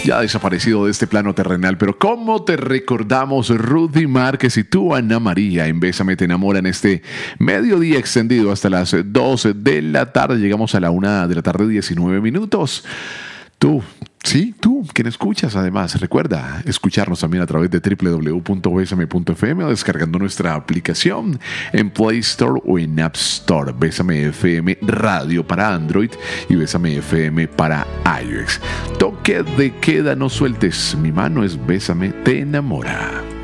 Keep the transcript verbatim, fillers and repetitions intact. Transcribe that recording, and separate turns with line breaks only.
ya desaparecido de este plano terrenal, pero ¿cómo te recordamos? Rudy Márquez y tú, Ana María, en Bésame Te Enamora, en este mediodía extendido hasta las doce de la tarde. Llegamos a la una de la tarde, diecinueve minutos. Tú, sí, tú, quien escuchas, además, recuerda escucharnos también a través de doble u doble u doble u punto bésame punto efe eme o descargando nuestra aplicación en Play Store o en App Store. Bésame F M Radio para Android y Bésame F M para iOS. Toque de queda, no sueltes mi mano, es Bésame Te Enamora.